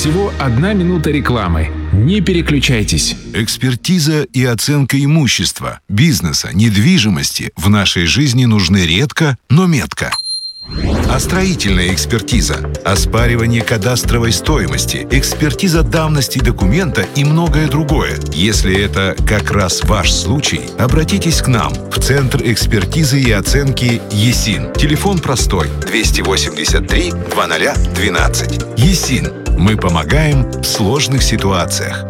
Всего 1 минута рекламы. Не переключайтесь. Экспертиза и оценка имущества, бизнеса, недвижимости в нашей жизни нужны редко, но метко. А строительная экспертиза, оспаривание кадастровой стоимости, экспертиза давности документа и многое другое. Если это как раз ваш случай, обратитесь к нам в Центр экспертизы и оценки ЕСИН. Телефон простой 283 0012. ЕСИН. Мы помогаем в сложных ситуациях.